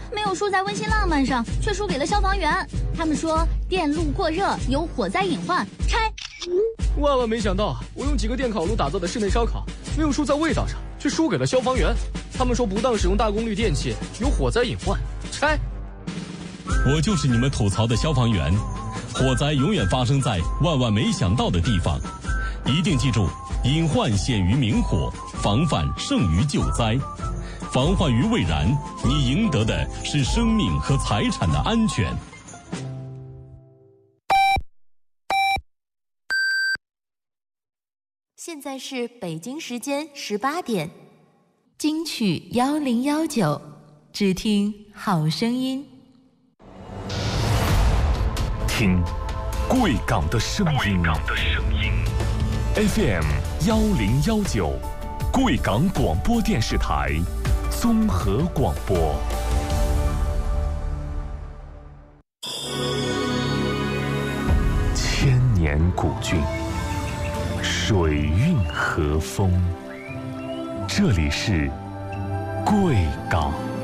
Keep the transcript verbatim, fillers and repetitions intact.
没有输在温馨浪漫上，却输给了消防员。他们说电路过热有火灾隐患，拆。 万万没想到，我用几个电烤炉打造的室内烧烤，没有输在味道上，却输给了消防员。他们说不当使用大功率电器有火灾隐患，拆。 我就是你们吐槽的消防员，火灾永远发生在万万没想到的地方。一定记住，隐患显于明火，防范胜于救灾。防患于未然，你赢得的是生命和财产的安全。 现在是北京时间十八点，金曲幺零幺九，只听好声音。 听贵港的声音 ，F M 幺零幺九，贵港广播电视台综合广播。千年古郡，水韵和风，这里是贵港。